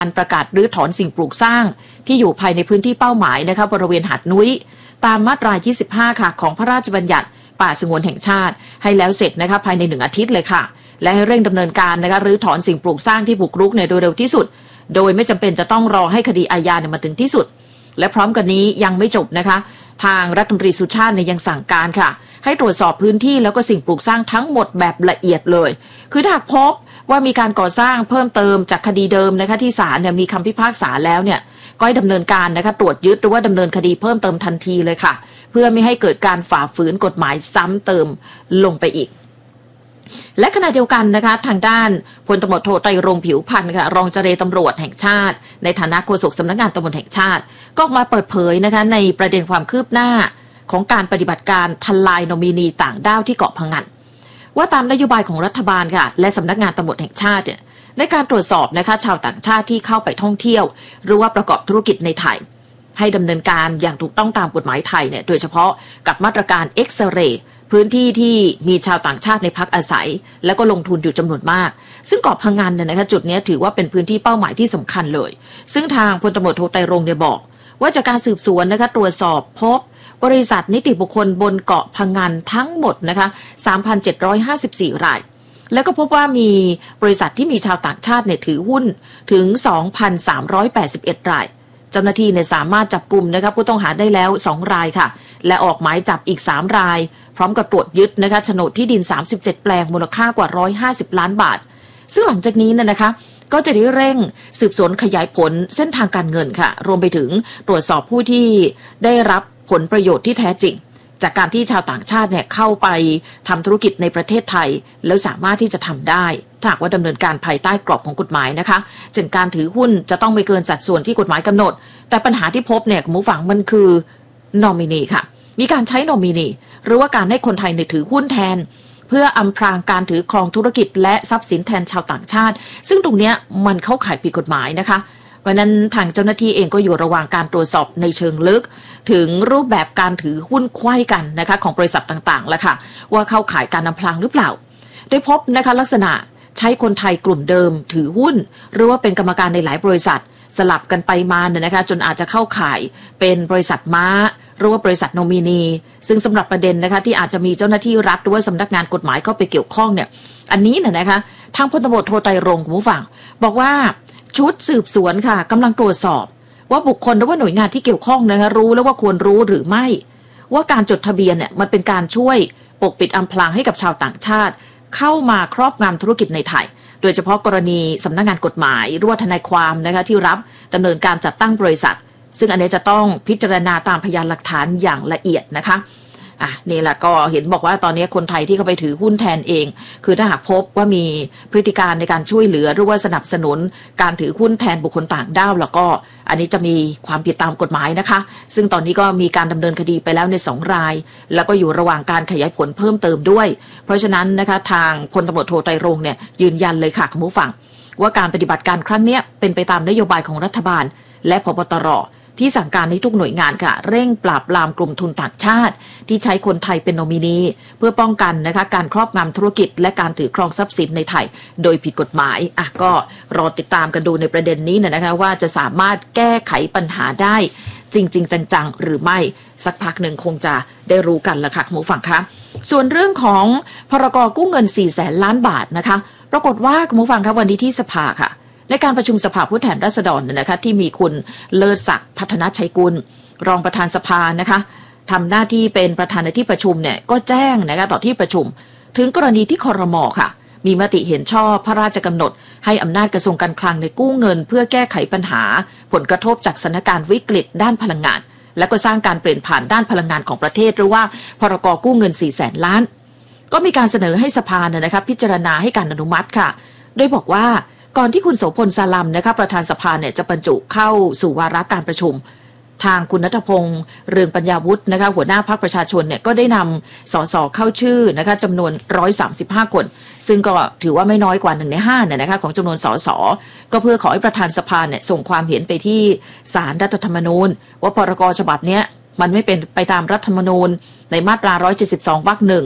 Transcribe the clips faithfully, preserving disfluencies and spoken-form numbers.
การประกาศรื้อถอนสิ่งปลูกสร้างที่อยู่ภายในพื้นที่เป้าหมายนะคะบริเวณหาดนุ้ยตามมาตรายี่สิบห้าค่ะของพระราชบัญญัติป่าสงวนแห่งชาติให้แล้วเสร็จนะคะภายในหนึ่งอาทิตย์เลยค่ะและให้เร่งดำเนินการนะคะรื้อถอนสิ่งปลูกสร้างที่บุกรุกเนี่ยโดยเร็วที่สุดโดยไม่จำเป็นจะต้องรอให้คดีอาญาเนี่ยมาถึงที่สุดและพร้อมกันนี้ยังไม่จบนะคะทางรัฐมนตรีสุชาติเนี่ยยังสั่งการค่ะให้ตรวจสอบพื้นที่แล้วก็สิ่งปลูกสร้างทั้งหมดแบบละเอียดเลยคือถ้าพบว่ามีการก่อสร้างเพิ่มเติมจากคดีเดิมนะคะที่ศาลเนี่ยมีคำพิพากษาแล้วเนี่ยก็ให้ดำเนินการนะคะตรวจยึดหรือว่าดำเนินคดีเพิ่มเติมทันทีเลยค่ะเพื่อไม่ให้เกิดการฝ่าฝืนกฎหมายซ้ำเติมลงไปอีกและขณะเดียวกันนะคะทางด้านพลตำรวจโทไตรรงค์ผิวพรรณค่ะรองเจรตำรวจแห่งชาติในฐานะโฆษกสำนักงานตำรวจแห่งชาติก็ออกมาเปิดเผยนะคะในประเด็นความคืบหน้าของการปฏิบัติการทลายโนมินีต่างด้าวที่เกาะพะงันว่าตามนโยบายของรัฐบาลค่ะและสำนักงานตำรวจแห่งชาติเนี่ยในการตรวจสอบนะคะชาวต่างชาติที่เข้าไปท่องเที่ยวหรือว่าประกอบธุรกิจในไทยให้ดำเนินการอย่างถูกต้องตามกฎหมายไทยเนี่ยโดยเฉพาะกับมาตรการเอ็กซเรย์พื้นที่ที่มีชาวต่างชาติในพักอาศัยแล้วก็ลงทุนอยู่จำนวนมากซึ่งเกาะพะงันเนี่ยนะคะจุดนี้ถือว่าเป็นพื้นที่เป้าหมายที่สำคัญเลยซึ่งทางพลตำรวจโทไตรรงค์เนี่ยบอกว่าจากการสืบสวนนะคะตรวจสอบพบบริษัทนิติบุคคลบนเกาะพะงันทั้งหมดนะคะ สามพันเจ็ดร้อยห้าสิบสี่ รายแล้วก็พบว่ามีบริษัทที่มีชาวต่างชาติเนี่ยถือหุ้นถึง สองพันสามร้อยแปดสิบเอ็ด รายเจ้าหน้าที่เนี่ยสามารถจับกลุ่มนะคะผู้ต้องหาได้แล้วสองรายค่ะและออกหมายจับอีกสามรายพร้อมกับตรวจยึดนะคะโฉนดที่ดินสามสิบเจ็ดแปลงมูลค่ากว่าหนึ่งร้อยห้าสิบล้านบาทซึ่งหลังจากนี้เนี่ยนะคะก็จะได้เร่งสืบสวนขยายผลเส้นทางการเงินค่ะรวมไปถึงตรวจสอบผู้ที่ได้รับผลประโยชน์ที่แท้จริงจากการที่ชาวต่างชาติเนี่ยเข้าไปทำธุรกิจในประเทศไทยแล้วสามารถที่จะทำได้ถ้าหากว่าดำเนินการภายใต้กรอบของกฎหมายนะคะเช่นการถือหุ้นจะต้องไม่เกินสัดส่วนที่กฎหมายกำหนดแต่ปัญหาที่พบเนี่ยคุณผู้ฟังมันคือนอมินีค่ะมีการใช้นอมินีหรือว่าการให้คนไทยเนี่ยถือหุ้นแทนเพื่ออำพรางการถือครองธุรกิจและทรัพย์สินแทนชาวต่างชาติซึ่งตรงนี้มันเข้าข่ายผิดกฎหมายนะคะวันนั้นทางเจ้าหน้าที่เองก็อยู่ระหว่างการตรวจสอบในเชิงลึกถึงรูปแบบการถือหุ้นไขว้กันนะคะของบริษัทต่างๆแล้วค่ะว่าเข้าข่ายการอำพรางหรือเปล่าได้พบนะคะลักษณะใช้คนไทยกลุ่มเดิมถือหุ้นหรือว่าเป็นกรรมการในหลายบริษัทสลับกันไปมาเนี่ยนะคะจนอาจจะเข้าข่ายเป็นบริษัทม้าหรือว่าบริษัทโนมินีซึ่งสำหรับประเด็นนะคะที่อาจจะมีเจ้าหน้าที่รัฐหรือว่าสำนักงานกฎหมายเข้าไปเกี่ยวข้องเนี่ยอันนี้เนี่ยนะคะทางพลตำรวจโทไตรรงค์คุณผู้ฟังบอกว่าชุดสืบสวนค่ะกำลังตรวจสอบว่าบุคคลหรือว่าหน่วยงานที่เกี่ยวข้องนะคะรู้แล้วว่าควรรู้หรือไม่ว่าการจดทะเบียนเนี่ยมันเป็นการช่วยปกปิดอำพรางให้กับชาวต่างชาติเข้ามาครอบงำธุรกิจในไทยโดยเฉพาะกรณีสำนักงานกฎหมายหรือว่าทนายความนะคะที่รับดำเนินการจัดตั้งบริษัทซึ่งอันนี้จะต้องพิจารณาตามพยานหลักฐานอย่างละเอียดนะคะอ่ะนี่แหละก็เห็นบอกว่าตอนนี้คนไทยที่เขาไปถือหุ้นแทนเองคือถ้าหากพบว่ามีพฤติการในการช่วยเหลือหรือว่าสนับสนุนการถือหุ้นแทนบุคคลต่างด้าวแล้วก็อันนี้จะมีความผิดตามกฎหมายนะคะซึ่งตอนนี้ก็มีการดำเนินคดีไปแล้วในสองรายแล้วก็อยู่ระหว่างการขยายผลเพิ่มเติมด้วยเพราะฉะนั้นนะคะทางพลตำรวจโทไตรรงค์เนี่ยยืนยันเลยค่ะคุณผู้ฟังว่าการปฏิบัติการครั้งนี้เป็นไปตามนโยบายของรัฐบาลและผบ.ตร.ที่สั่งการให้ทุกหน่วยงานค่ะเร่งปราบปรามกลุ่มทุนต่างชาติที่ใช้คนไทยเป็นโนมินีเพื่อป้องกันนะคะการครอบงำธุรกิจและการถือครองทรัพย์สินในไทยโดยผิดกฎหมายอ่ะก็รอติดตามกันดูในประเด็นนี้นะคะว่าจะสามารถแก้ไขปัญหาได้จริงๆจังๆหรือไม่สักพักหนึ่งคงจะได้รู้กันละค่ะคุณผู้ฟังคะส่วนเรื่องของพรก.กู้เงินสี่แสนล้านบาทนะคะปรากฏว่าคุณผู้ฟังคะวันนี้ที่สภาค่ะในการประชุมสภาผู้แทนราษฎรนะคะที่มีคุณเลิศศักดิ์พัฒนชัยกุลรองประธานสภานะคะทำหน้าที่เป็นประธานในที่ประชุมเนี่ยก็แจ้งนะคะต่อที่ประชุมถึงกรณีที่ครม.ค่ะมีมติเห็นชอบพระราชกำหนดให้อำนาจกระทรวงการคลังในกู้เงินเพื่อแก้ไขปัญหาผลกระทบจากสถานการณ์วิกฤตด้านพลังงานและก็สร้างการเปลี่ยนผ่านด้านพลังงานของประเทศหรือว่าพรก.กู้เงินสี่แสนล้านก็มีการเสนอให้สภาเนี่ยนะคะพิจารณาให้การอนุมัติค่ะโดยบอกว่าก่อนที่คุณโสพลสาลัมนะคะประธานสภาเนี่ยจะบรรจุเข้าสู่วาระการประชุมทางคุณณัฐพงษ์เรืองปัญญาวุฒินะคะหัวหน้าพรรคประชาชนเนี่ยก็ได้นำสสเข้าชื่อนะคะจำนวนหนึ่งร้อยสามสิบห้าคนซึ่งก็ถือว่าไม่น้อยกว่าหนึ่งในห้าเนี่ยนะคะของจำนวนสสก็เพื่อขอให้ประธานสภาเนี่ยส่งความเห็นไปที่ศาลรัฐธรรมนูญว่าพรก.ฉบับเนี้ยมันไม่เป็นไปตามรัฐธรรมนูญในมาตราหนึ่งร้อยเจ็ดสิบสองวรรคหนึ่งพ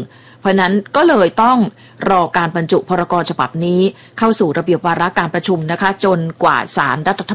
เพราะนั้นก็เลยต้องรอการบรรจุพรกฉบับนี้เข้าสู่ระเบียบวาระการประชุมนะคะจนกว่าศาลรัฐธรรมนูญ